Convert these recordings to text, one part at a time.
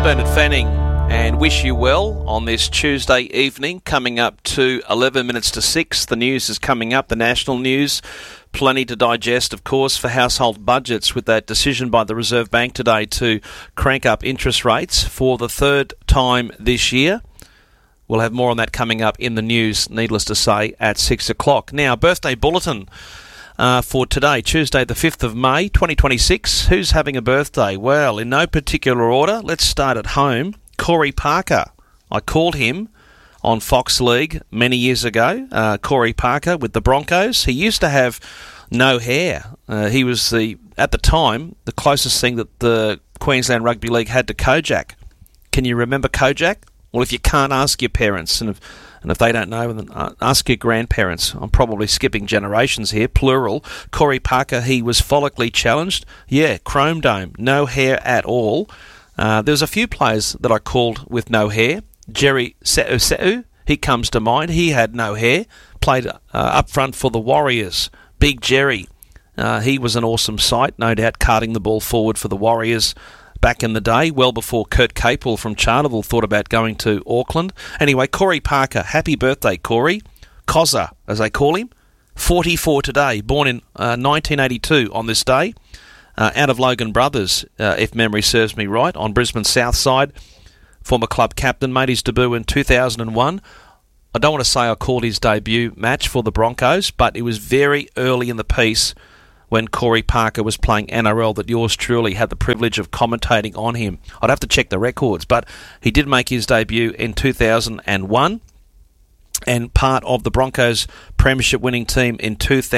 Bernard Fanning, and wish you well on this Tuesday evening, coming up to 11 minutes to 6. The news is coming up, the national news. Plenty to digest, of course, for household budgets with that decision by the Reserve Bank today to crank up interest rates for the third time this year. We'll have more on that coming up in the news, needless to say, at 6 o'clock. Now, birthday bulletin for today, Tuesday the 5th of May, 2026. Who's having a birthday? Well, in no particular order, let's start at home. Corey Parker. I called him on Fox League many years ago. Corey Parker with the Broncos. He used to have no hair. He was, at the time, the closest thing that the Queensland Rugby League had to Kojak. Can you remember Kojak? Well, if you can't, ask your parents. And if they don't know, then ask your grandparents. I'm probably skipping generations here, plural. Corey Parker, he was follically challenged. Yeah, chrome dome, no hair at all. There's a few players that I called with no hair. Jerry Se'u, he comes to mind. He had no hair, played up front for the Warriors. Big Jerry, he was an awesome sight, no doubt, carting the ball forward for the Warriors back in the day, well before Kurt Capewell from Charterville thought about going to Auckland. Anyway, Corey Parker, happy birthday, Corey. Cozza, as they call him, 44 today, born in 1982 on this day, out of Logan Brothers, if memory serves me right, on Brisbane's south side. Former club captain, made his debut in 2001. I don't want to say I called his debut match for the Broncos, but it was very early in the piece when Corey Parker was playing NRL that yours truly had the privilege of commentating on him. I'd have to check the records, but he did make his debut in 2001 and part of the Broncos premiership winning team in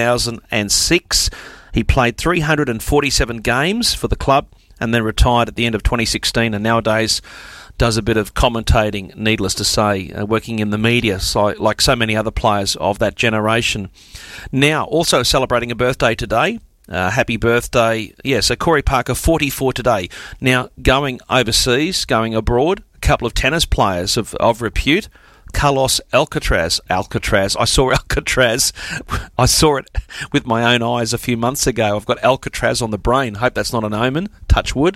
2006. He played 347 games for the club and then retired at the end of 2016, and nowadays does a bit of commentating, needless to say, working in the media, like so many other players of that generation. Now, also celebrating a birthday today. Happy birthday. Yeah, so Corey Parker, 44 today. Now, going overseas, going abroad, a couple of tennis players of repute. Carlos Alcaraz. I saw Alcatraz. I saw it with my own eyes a few months ago. I've got Alcatraz on the brain. Hope that's not an omen. Touch wood.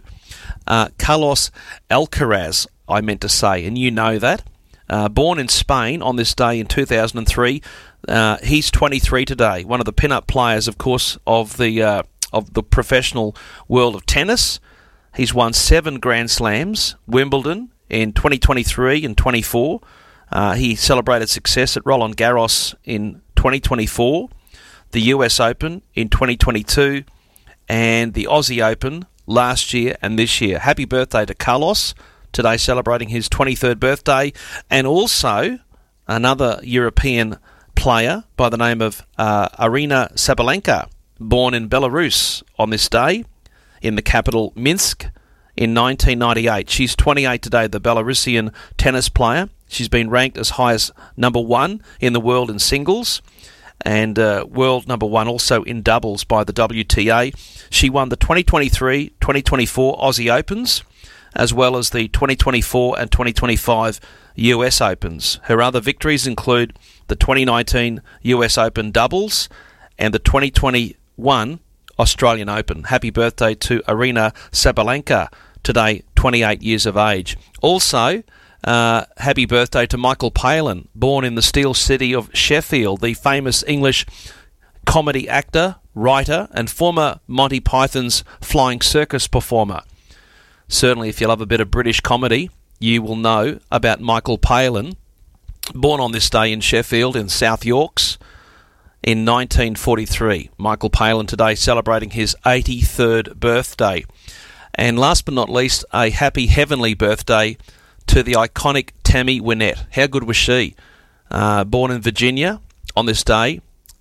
Carlos Alcaraz, I meant to say, and you know that. Born in Spain on this day in 2003. He's 23 today. One of the pin-up players, of course, of the professional world of tennis. He's won 7 Grand Slams, Wimbledon in 2023 and 24. He celebrated success at Roland Garros in 2024, the US Open in 2022, and the Aussie Open last year and this year. Happy birthday to Carlos, today celebrating his 23rd birthday, and also another European player by the name of Aryna Sabalenka, born in Belarus on this day in the capital Minsk in 1998. She's 28 today, the Belarusian tennis player. She's been ranked as high as number 1 in the world in singles and world number 1 also in doubles by the WTA. She won the 2023-2024 Aussie Opens as well as the 2024 and 2025 US Opens. Her other victories include the 2019 US Open doubles and the 2021 Australian Open. Happy birthday to Aryna Sabalenka, today 28 years of age. Also, happy birthday to Michael Palin, born in the Steel City of Sheffield, the famous English comedy actor, writer, and former Monty Python's Flying Circus performer. Certainly, if you love a bit of British comedy, you will know about Michael Palin, born on this day in Sheffield in South Yorks in 1943. Michael Palin today celebrating his 83rd birthday. And last but not least, a happy heavenly birthday to the iconic Tammy Wynette. How good was she? Born in Virginia on this day.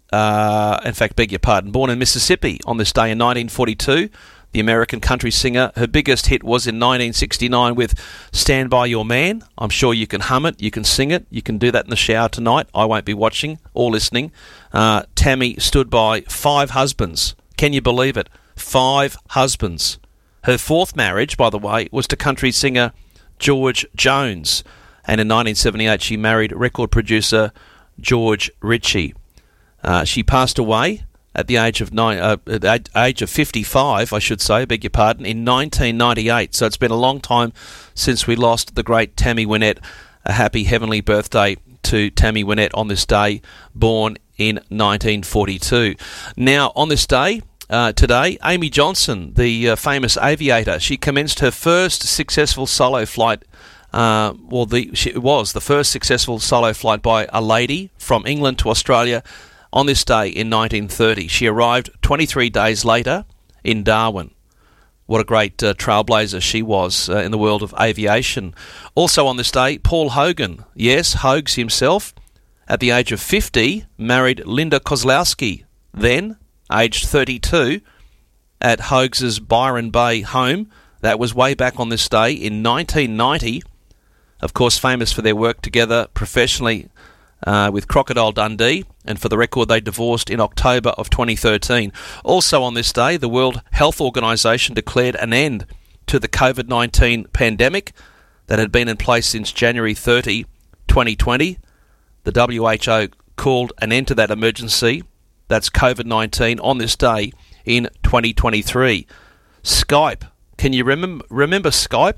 Born in Mississippi on this day in 1942. The American country singer. Her biggest hit was in 1969 with Stand By Your Man. I'm sure you can hum it, you can sing it, you can do that in the shower tonight. I won't be watching or listening. Tammy stood by 5 husbands. Can you believe it? 5 husbands. Her 4th marriage, by the way, was to country singer George Jones. And in 1978, she married record producer George Ritchie. She passed away at the age of 55, I should say, beg your pardon, in 1998. So it's been a long time since we lost the great Tammy Wynette. A happy heavenly birthday to Tammy Wynette on this day, born in 1942. Now, on this day, today, Amy Johnson, the famous aviator, she commenced her first successful solo flight. It was the first successful solo flight by a lady from England to Australia on this day in 1930. She arrived 23 days later in Darwin. What a great trailblazer she was in the world of aviation. Also on this day, Paul Hogan, yes, Hogs himself, at the age of 50, married Linda Kozlowski, then aged 32, at Hogs's Byron Bay home. That was way back on this day in 1990. Of course, famous for their work together professionally with Crocodile Dundee, and for the record, they divorced in October of 2013. Also on this day, the World Health Organization declared an end to the COVID-19 pandemic that had been in place since January 30, 2020. The WHO called an end to that emergency, that's COVID-19, on this day in 2023. Skype. Can you remember Skype?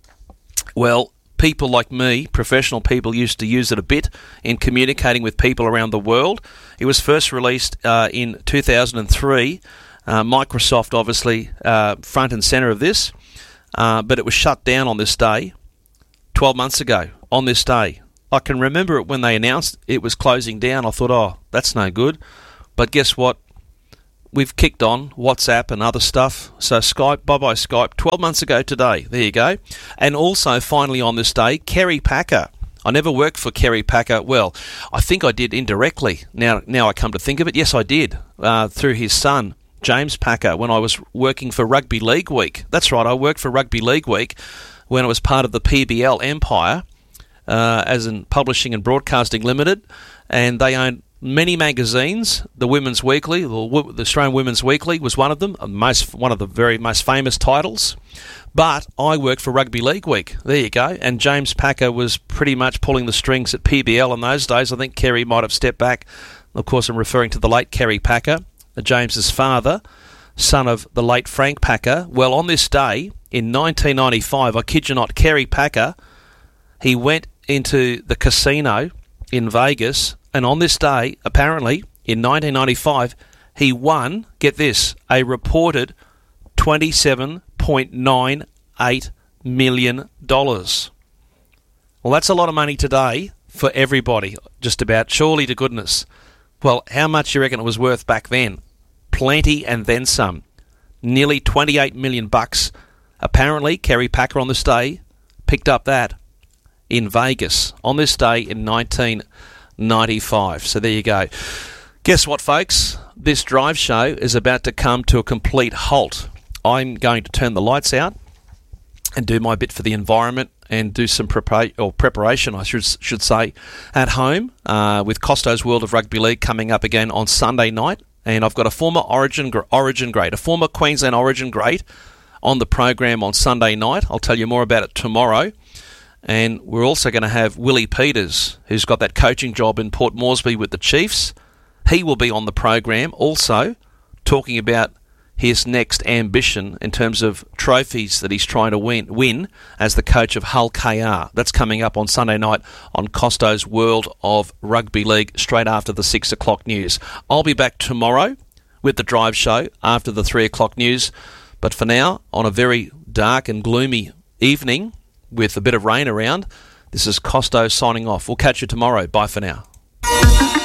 Well, people like me, professional people, used to use it a bit in communicating with people around the world. It was first released in 2003. Microsoft, obviously, front and centre of this. But it was shut down on this day, 12 months ago, on this day. I can remember it when they announced it was closing down. I thought, oh, that's no good. But guess what? We've kicked on WhatsApp and other stuff. So Skype, bye-bye Skype, 12 months ago today. There you go. And also, finally on this day, Kerry Packer. I never worked for Kerry Packer. Well, I think I did indirectly. Now I come to think of it. Yes, I did, through his son, James Packer, when I was working for Rugby League Week. That's right, I worked for Rugby League Week when it was part of the PBL empire, as in Publishing and Broadcasting Limited, and they owned many magazines. The Women's Weekly, the Australian Women's Weekly was one of them, one of the very most famous titles. But I worked for Rugby League Week. There you go. And James Packer was pretty much pulling the strings at PBL in those days. I think Kerry might have stepped back. Of course, I'm referring to the late Kerry Packer, James's father, son of the late Frank Packer. Well, on this day in 1995, I kid you not, Kerry Packer, he went into the casino in Vegas, and on this day, apparently, in 1995, he won, get this, a reported $27.98 million. Well, that's a lot of money today for everybody, just about, surely to goodness. Well, how much do you reckon it was worth back then? Plenty and then some. Nearly $28 million. Apparently, Kerry Packer on this day picked up that in Vegas on this day in 1995. So there you go. Guess what, folks? This drive show is about to come to a complete halt. I'm going to turn the lights out and do my bit for the environment and do some preparation, I should say, at home with Costo's World of Rugby League coming up again on Sunday night. And I've got a former Origin great, a former Queensland Origin great on the program on Sunday night. I'll tell you more about it tomorrow. And we're also going to have Willie Peters, who's got that coaching job in Port Moresby with the Chiefs. He will be on the program also, talking about his next ambition in terms of trophies that he's trying to win as the coach of Hull KR. That's coming up on Sunday night on Costo's World of Rugby League, straight after the 6 o'clock news. I'll be back tomorrow with the Drive Show after the 3 o'clock news. But for now, on a very dark and gloomy evening with a bit of rain around, this is Costo signing off. We'll catch you tomorrow. Bye for now.